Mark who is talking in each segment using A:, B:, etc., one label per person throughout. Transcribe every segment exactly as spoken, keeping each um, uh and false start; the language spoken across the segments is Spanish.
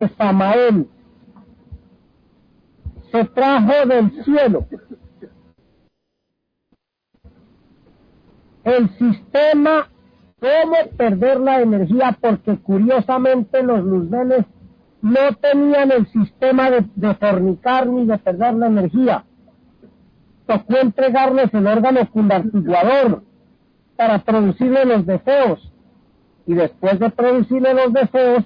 A: Samael se trajo del cielo el sistema cómo perder la energía, porque curiosamente los luzbeles no tenían el sistema de, de fornicar ni de perder la energía. Tocó entregarles el órgano cundartiguador para producirle los deseos, y después de producirle los deseos,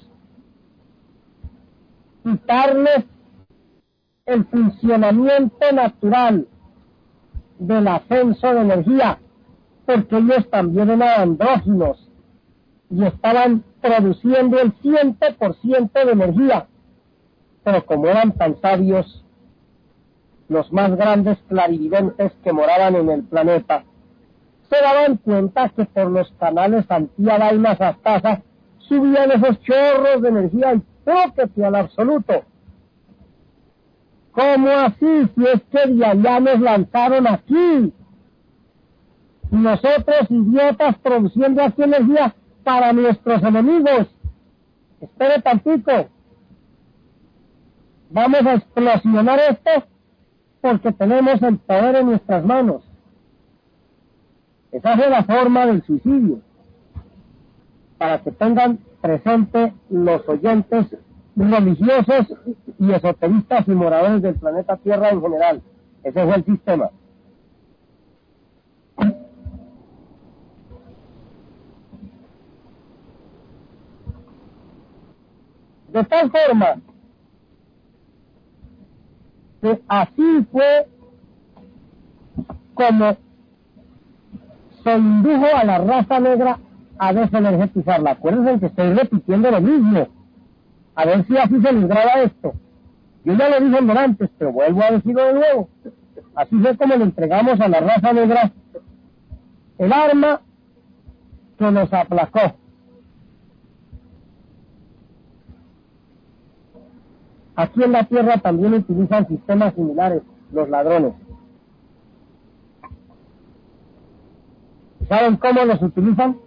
A: quitarles el funcionamiento natural del ascenso de energía, porque ellos también eran andróginos y estaban produciendo el cien por ciento de energía, pero como eran tan sabios, los más grandes clarividentes que moraban en el planeta, se daban cuenta que por los canales Antíada y Masastaza subían esos chorros de energía y tóquete al absoluto. ¿Cómo así? Si es que de allá nos lanzaron aquí. Nosotros, idiotas, produciendo aquí energía para nuestros enemigos. Espere tantito. Vamos a explosionar esto porque tenemos el poder en nuestras manos. Esa es la forma del suicidio. Para que tengan presente los oyentes religiosos y esoteristas y moradores del planeta Tierra en general. Ese fue el sistema. De tal forma que así fue como se indujo a la raza negra a desenergetizarla. Acuérdense que estoy repitiendo lo mismo, a ver si así se les graba esto. Yo ya lo dije antes, pero vuelvo a decirlo de nuevo. Así fue como le entregamos a la raza negra el arma que nos aplacó. Aquí en la Tierra también utilizan sistemas similares los ladrones. ¿Saben cómo los utilizan?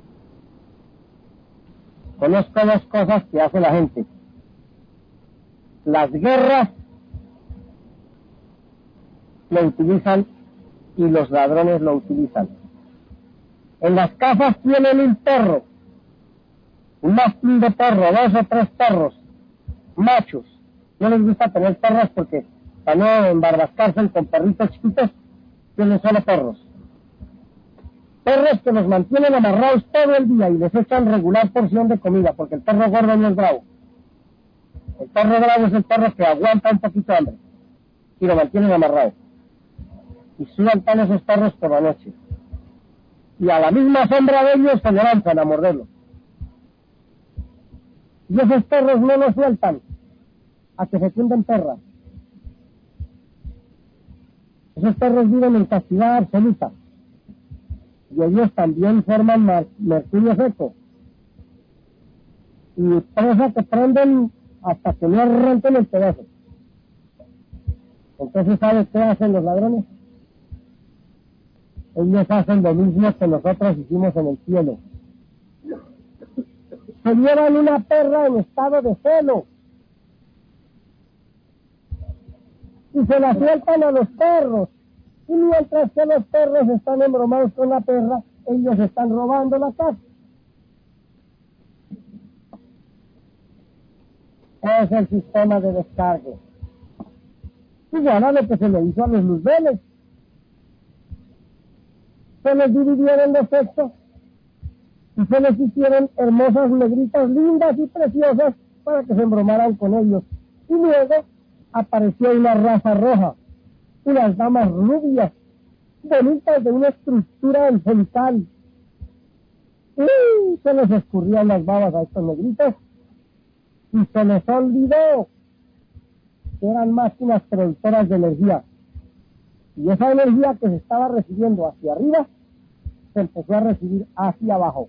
A: Conozco dos cosas que hace la gente. Las guerras lo utilizan y los ladrones lo utilizan. En las casas tienen un perro, un mastín de perro, dos o tres perros, machos. No les gusta tener perros porque para no embarbascarse con perritos chiquitos, tienen solo perros. Perros que los mantienen amarrados todo el día y les echan regular porción de comida, porque el perro gordo no es bravo. El perro bravo es el perro que aguanta un poquito de hambre y lo mantienen amarrado. Y sueltan esos perros por la noche. Y a la misma sombra de ellos se lanzan a morderlo. Y esos perros no los sueltan a que fecunden perras. Esos perros viven en castidad absoluta. Y ellos también forman mercurio seco. Y presa que prenden hasta que no arranquen el pedazo. Entonces, ¿sabe qué hacen los ladrones? Ellos hacen lo mismo que nosotros hicimos en el cielo. Se llevan una perra en estado de celo y se la sueltan a los perros. Y mientras que los perros están embromados con la perra, ellos están robando la casa. Es el sistema de descargue. Igual a lo que se le hizo a los luzbeles. Se les dividieron los sexos y se les hicieron hermosas negritas lindas y preciosas para que se embromaran con ellos. Y luego apareció una raza roja, unas damas rubias, bonitas de una estructura angelical. Y se les escurrían las babas a estos negritos y se les olvidó que eran máquinas productoras de energía. Y esa energía que se estaba recibiendo hacia arriba se empezó a recibir hacia abajo.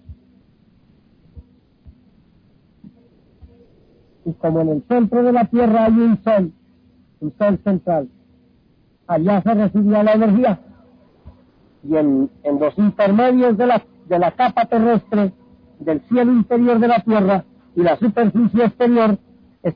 A: Y como en el centro de la Tierra hay un sol, un sol central, allá se recibía la energía. Y en, en los intermedios de la, de la capa terrestre, del cielo interior de la Tierra y la superficie exterior,